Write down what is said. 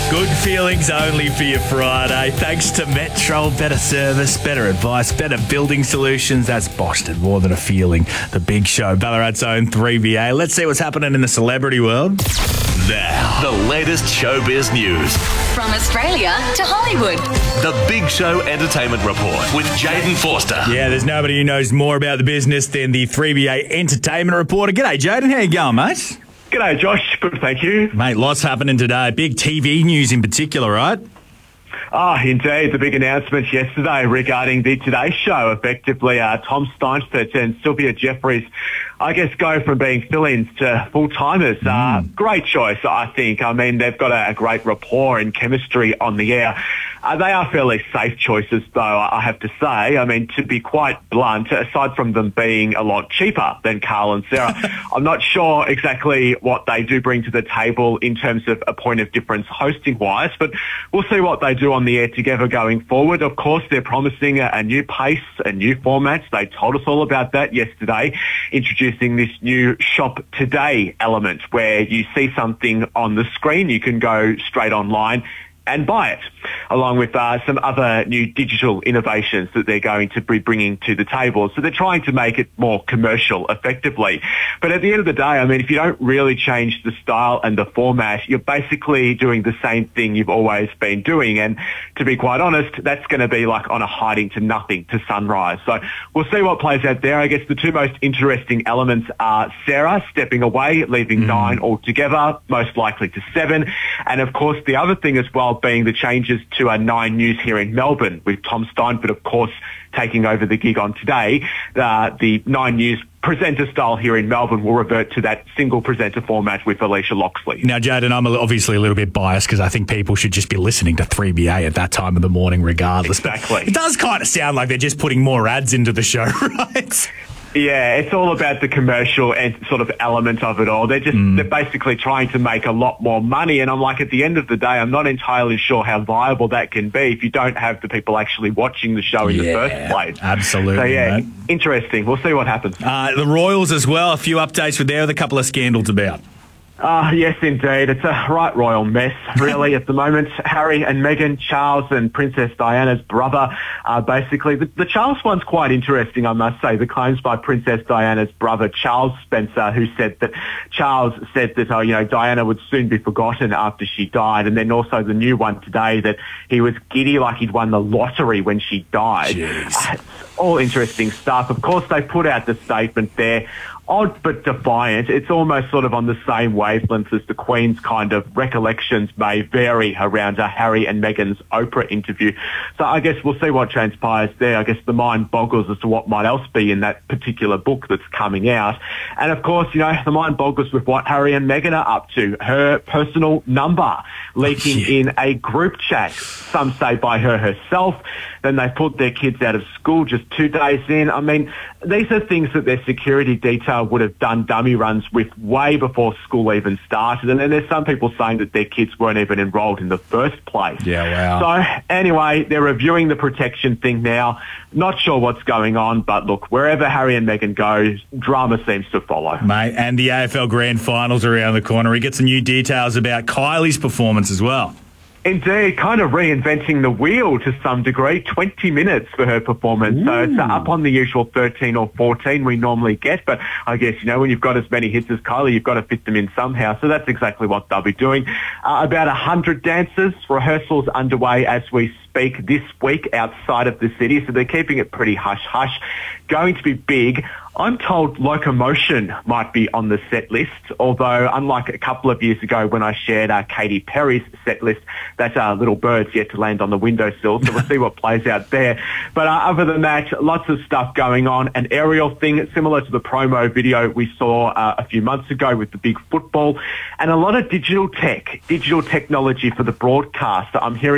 Good feelings only for your Friday. Thanks to Metro. Better service, better advice, better building solutions. That's Boston. More than a feeling. The Big Show. Ballarat's own 3BA. Let's see what's happening in the celebrity world. Now, the latest showbiz news. From Australia to Hollywood. The Big Show Entertainment Report with Jaden Forster. Yeah, there's nobody who knows more about the business than the 3BA Entertainment Reporter. G'day, Jaden. How you going, mate? G'day, Josh. Good, thank you. Mate, lots happening today. Big TV news in particular, right? Indeed. The big announcement yesterday regarding the Today Show. Effectively, Tom Steinfort and Sylvia Jeffries, I guess, go from being fill-ins to full-timers. Great choice, I think. I mean, they've got a great rapport and chemistry on the air. They are fairly safe choices, though, I have to say. I mean, to be quite blunt, aside from them being a lot cheaper than Carl and Sarah, I'm not sure exactly what they do bring to the table in terms of a point of difference hosting-wise, but we'll see what they do on the air together going forward. Of course, they're promising a new pace, a new format. They told us all about that yesterday, introducing this new Shop Today element where you see something on the screen, you can go straight online and buy it, along with some other new digital innovations that they're going to be bringing to the table. So they're trying to make it more commercial effectively. But at the end of the day, I mean, if you don't really change the style and the format, you're basically doing the same thing you've always been doing. And to be quite honest, that's going to be like on a hiding to nothing to sunrise. So we'll see what plays out there. I guess the two most interesting elements are Sarah stepping away, leaving 9 altogether, most likely to 7. And of course, the other thing as well being the changes to 9 News here in Melbourne, with Tom Steinfort, of course, taking over the gig on Today. The 9 News presenter style here in Melbourne will revert to that single presenter format with Alicia Loxley. Now, Jaden, I'm obviously a little bit biased because I think people should just be listening to 3BA at that time of the morning regardless. Exactly. But it does kind of sound like they're just putting more ads into the show, right? Yeah, it's all about the commercial and sort of element of it all. They're basically trying to make a lot more money. And I'm like, at the end of the day, I'm not entirely sure how viable that can be if you don't have the people actually watching the show in the first place. Absolutely. So yeah, mate. Interesting. We'll see what happens. The Royals as well, a few updates with there with a couple of scandals about. Yes, indeed. It's a right royal mess, really, at the moment. Harry and Meghan, Charles and Princess Diana's brother, basically. The Charles one's quite interesting, I must say. The claims by Princess Diana's brother, Charles Spencer, who said that Charles said that, Diana would soon be forgotten after she died. And then also the new one today that he was giddy like he'd won the lottery when she died. It's all interesting stuff. Of course, they put out the statement there. Odd but defiant. It's almost sort of on the same wavelength as the Queen's kind of recollections may vary around Harry and Meghan's Oprah interview. So I guess we'll see what transpires there. I guess the mind boggles as to what might else be in that particular book that's coming out. And of course, the mind boggles with what Harry and Meghan are up to. Her personal number leaking in a group chat, some say by her herself. Then they put their kids out of school just 2 days in. I mean, these are things that their security detail would have done dummy runs with way before school even started. And then there's some people saying that their kids weren't even enrolled in the first place. Yeah, wow. So anyway, they're reviewing the protection thing now. Not sure what's going on, but look, wherever Harry and Meghan go, drama seems to follow. Mate, and the AFL Grand Finals are around the corner. We get some new details about Kylie's performance as well. Indeed, kind of reinventing the wheel to some degree. 20 minutes for her performance. So it's up on the usual 13 or 14 we normally get. But I guess, when you've got as many hits as Kylie, you've got to fit them in somehow. So that's exactly what they'll be doing. About 100 dancers. Rehearsals underway as we speak this week outside of the city. So they're keeping it pretty hush-hush. Going to be big. I'm told Locomotion might be on the set list, although unlike a couple of years ago when I shared Katy Perry's set list, that little bird's yet to land on the windowsill, so we'll see what plays out there. But other than that, lots of stuff going on. An aerial thing similar to the promo video we saw a few months ago with the big football, and a lot of digital technology for the broadcast. I'm hearing